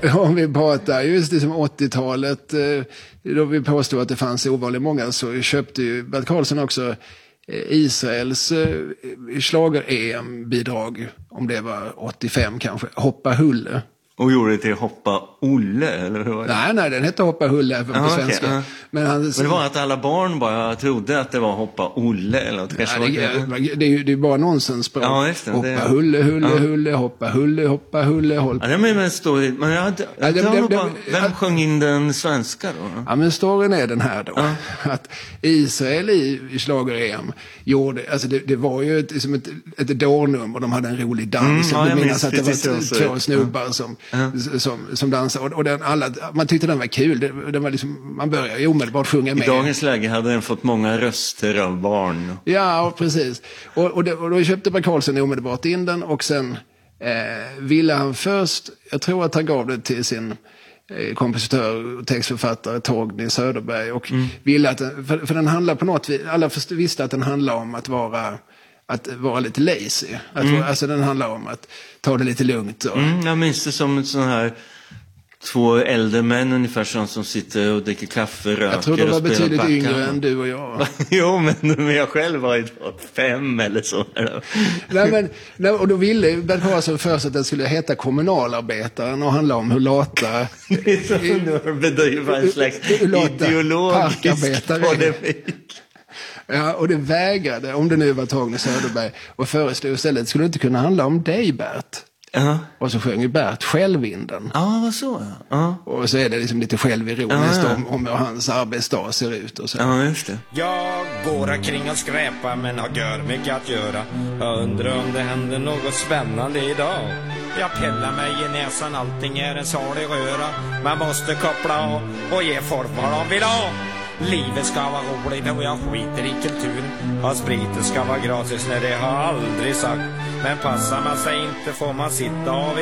Om vi pratar just det som 80-talet, då vi påstod att det fanns ovanligt många, så köpte ju Bert Karlsson också Israels schlager-EM-bidrag, om det var 85 kanske, Hoppa Hulle. Och gjorde det till Hoppa Olle, eller hur var det? Nej, den hette Hoppa Hulle även på svenska. Okay, men det var att alla barn bara trodde att det var Hoppa Olle eller något. Det är ju bara nonsensspråk. Ja, just det. Hoppa Hulle, Hulle, hoppa Hulle, Hoppa Hulle. Ja, det är en story. Men vem sjöng in den svenska då? Ja, men storyn är den här då. Att Israel i schlager-EM gjorde, alltså det var ju ett dårnummer, och de hade en rolig dans. Jag minns att det var två snubbar som dansade, och man tyckte den var kul. Den var liksom, man började ju omedelbart sjunga med. I dagens läge hade den fått många röster av barn. Ja, precis. Och då köpte Bert Karlsson omedelbart in den, och sen ville han först, jag tror att han gav det till sin kompositör och textförfattare Torgny Söderberg, och ville att för den handlar på något vis, alla visste att den handlar om att vara lite lazy. Alltså den handlar om att ta det lite lugnt. Jag minns det som ett sån här två äldre män ungefär som sitter och dricker kaffe, röker. Jag tror de var betydligt yngre än du och jag. Jo, men jag själv var ju 5 eller så. Nej, och då ville Bert Karlsson först att den skulle heta Kommunalarbetaren och handla om hur lata bedriva en slags ideologisk polemik. Ja, och det vägrade, om det nu var Torgny Söderberg, och föreslog istället, skulle det inte kunna handla om dig, Bert? Och så sjöng ju Bert Självvinden. Vad så? Och så är det liksom lite självironiskt om hur hans arbetsdag ser ut och så. Ja, just det. Jag går omkring och skräpar, men har gör mycket att göra. Jag undrar om det händer något spännande idag. Jag pillar mig i näsan, allting är en salig röra. Man måste koppla av och ge folk vad de vill ha. Livet ska vara roligt och jag skiter i kulturen. Och spriten ska vara gratis, när det har aldrig sagt. Men passar man sig inte får man sitta av